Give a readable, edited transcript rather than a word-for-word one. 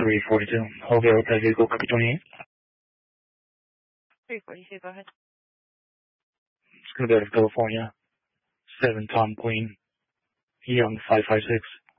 342. Hold the outside vehicle, copy 28. 342, go ahead. It's going to be out of California. 7 Tom Queen. Young 556.